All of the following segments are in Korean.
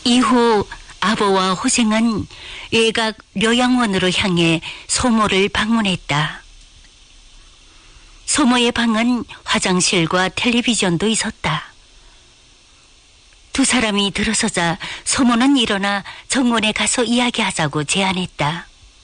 이후 아버와 호생은 외곽 료양원으로 향해 소모를 방문했다. 소모의 방은 화장실과 텔레비전도 있었다. 두 사람이 들어서자 소모는 일어나 정원에 가서 이야기하자고 제안했다.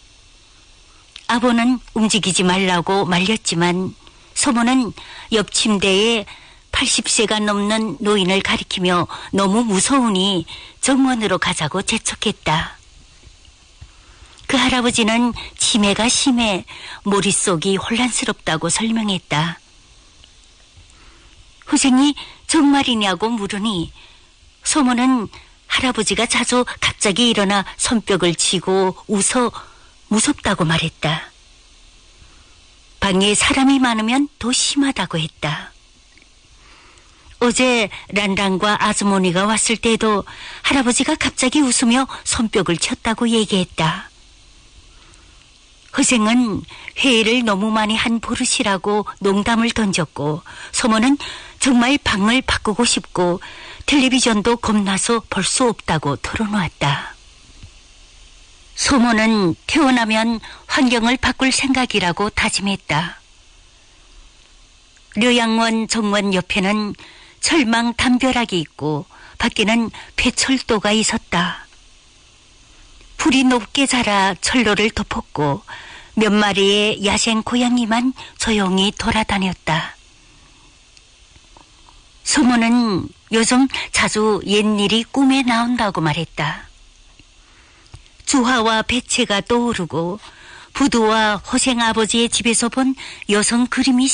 아버는 움직이지 말라고 말렸지만 소모는 옆 침대에 80세가 넘는 노인을 가리키며 너무 무서우니 정원으로 가자고 재촉했다. 그 할아버지는 치매가 심해 머릿속이 혼란스럽다고 설명했다. 호생이 정말이냐고 물으니 소모는 할아버지가 자주 갑자기 일어나 손뼉을 치고 웃어 무섭다고 말했다. 방에 사람이 많으면 더 심하다고 했다. 어제 란란과 아주머니가 왔을 때도 할아버지가 갑자기 웃으며 손뼉을 쳤다고 얘기했다. 허생은 회의를 너무 많이 한 버릇이라고 농담을 던졌고 소모는 정말 방을 바꾸고 싶고 텔레비전도 겁나서 볼 수 없다고 털어놓았다. 소모는 태어나면 환경을 바꿀 생각이라고 다짐했다. 료양원 정원 옆에는 철망 담벼락이 있고 밖에는 폐철도가 있었다. 풀이 높게 자라 철로를 덮었고 몇 마리의 야생 고양이만 조용히 돌아다녔다. 소모는 요즘 자주 옛일이 꿈에 나온다고 말했다. 주화와 백채가 떠오르고 부두와 호생 아버지의 집에서 본 여성 그림이